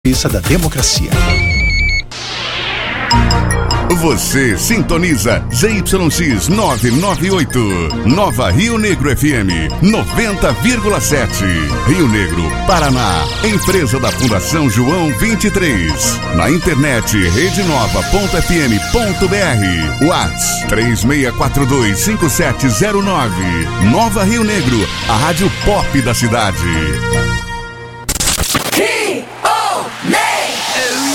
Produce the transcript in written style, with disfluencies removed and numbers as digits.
da democracia. Você sintoniza ZYX 998, Nova Rio Negro FM 90,7. Rio Negro, Paraná. Empresa da Fundação João 23. Na internet redenova.fm.br. Whats 36425709. Nova Rio Negro, a rádio pop da cidade. He, oh, man.